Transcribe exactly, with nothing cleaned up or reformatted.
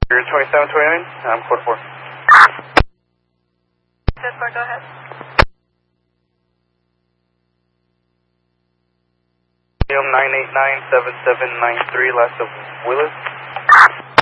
You're twenty-seven twenty-nine, I'm code four. Code four, go ahead. nine eight nine seven seven nine three, last of Willis.